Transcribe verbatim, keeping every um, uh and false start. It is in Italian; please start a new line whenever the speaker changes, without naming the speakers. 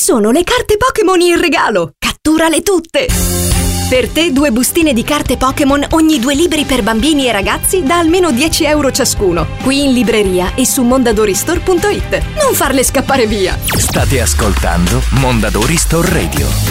sono le carte Pokémon in regalo! Catturale tutte! Per te due bustine di carte Pokémon ogni due libri per bambini e ragazzi da almeno dieci euro ciascuno. Qui in libreria e su mondadoristore punto it. Non farle scappare via!
State ascoltando Mondadori Store Radio.